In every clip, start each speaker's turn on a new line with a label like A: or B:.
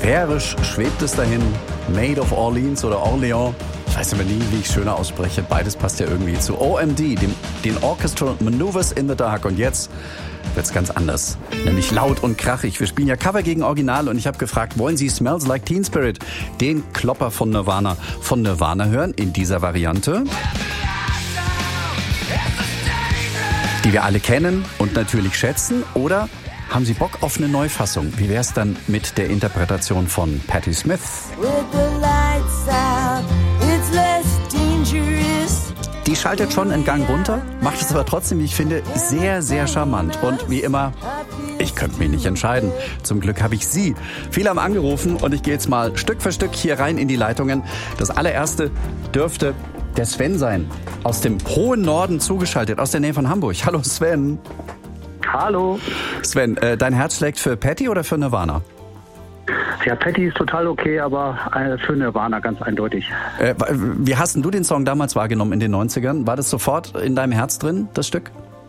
A: Färisch schwebt es dahin. Made of Orleans oder Orleans. Ich weiß aber nie, wie ich schöner ausspreche. Beides passt ja irgendwie zu OMD, den Orchestral Maneuvers in the Dark. Und jetzt wird's ganz anders. Nämlich laut und krachig. Wir spielen ja Cover gegen Original und ich habe gefragt, wollen Sie Smells Like Teen Spirit, den Klopper von Nirvana hören in dieser Variante, die wir alle kennen und natürlich schätzen, oder haben Sie Bock auf eine Neufassung? Wie wär's dann mit der Interpretation von Patti Smith? Die schaltet schon einen Gang runter, macht es aber trotzdem, wie ich finde, sehr, sehr charmant. Und wie immer, ich könnte mich nicht entscheiden. Zum Glück habe ich Sie. Viele haben angerufen und ich gehe jetzt mal Stück für Stück hier rein in die Leitungen. Das allererste dürfte der Sven sein, aus dem hohen Norden zugeschaltet, aus der Nähe von Hamburg. Hallo Sven.
B: Hallo.
A: Sven, dein Herz schlägt für Patti oder für Nirvana?
B: Ja, Patti ist total okay, aber für Nirvana ganz eindeutig.
A: Wie hast denn du den Song damals wahrgenommen in den 90ern? War das sofort in deinem Herz drin, das Stück?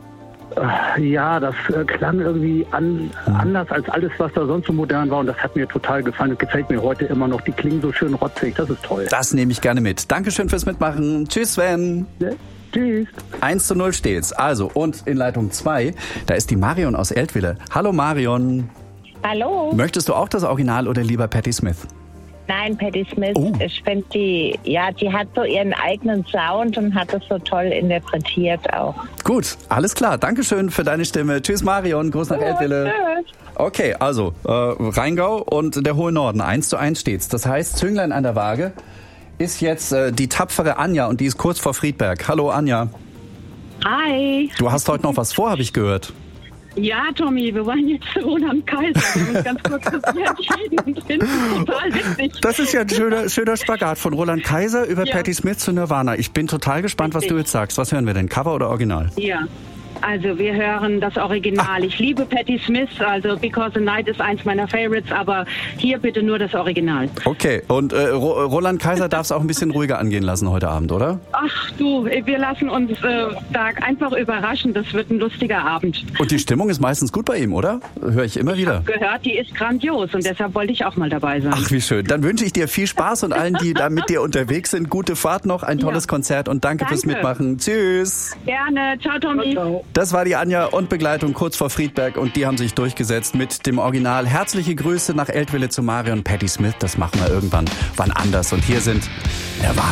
B: Ja, das klang irgendwie anders als alles, was da sonst so modern war. Und das hat mir total gefallen. Das gefällt mir heute immer noch. Die klingen so schön rotzig. Das ist toll.
A: Das nehme ich gerne mit. Dankeschön fürs Mitmachen. Tschüss, Sven.
B: Ja, tschüss.
A: 1:0 steht's. Also, und in Leitung 2, da ist die Marion aus Eltville. Hallo Marion.
C: Hallo.
A: Möchtest du auch das Original oder lieber Patti Smith?
C: Nein, Patti Smith.
A: Oh.
C: Ich finde die hat so ihren eigenen Sound und hat das so toll interpretiert auch.
A: Gut, alles klar. Dankeschön für deine Stimme. Tschüss Marion, Gruß nach Eltville.
C: Tschüss.
A: Okay, also Rheingau und der hohe Norden. 1:1 steht's. Das heißt, Zünglein an der Waage ist jetzt die tapfere Anja und die ist kurz vor Friedberg. Hallo Anja.
D: Hi.
A: Du hast heute noch was vor, habe ich gehört.
D: Ja, Tommy, wir wollen jetzt Roland Kaiser. Wir haben uns ganz kurz dafür entschieden und finden es total witzig.
A: Das ist ja ein schöner Spagat von Roland Kaiser über Patti Smith zu Nirvana. Ich bin total gespannt, was du jetzt sagst. Was hören wir denn? Cover oder Original?
D: Ja. Also wir hören das Original. Ich liebe Patti Smith, also Because the Night ist eins meiner Favorites, aber hier bitte nur das Original.
A: Okay, und Roland Kaiser darf es auch ein bisschen ruhiger angehen lassen heute Abend, oder?
D: Ach du, wir lassen uns da einfach überraschen. Das wird ein lustiger Abend.
A: Und die Stimmung ist meistens gut bei ihm, oder? Höre ich immer wieder.
D: Gehört, die ist grandios und deshalb wollte ich auch mal dabei sein.
A: Ach, wie schön. Dann wünsche ich dir viel Spaß und allen, die da mit dir unterwegs sind, gute Fahrt noch, ein tolles Konzert und danke fürs Mitmachen. Tschüss.
D: Gerne. Ciao, Tommy.
B: Ciao.
A: Das war die Anja und Begleitung kurz vor Friedberg und die haben sich durchgesetzt mit dem Original. Herzliche Grüße nach Eltville zu Marion. Patti Smith, das machen wir irgendwann wann anders. Und hier sind Nirvana.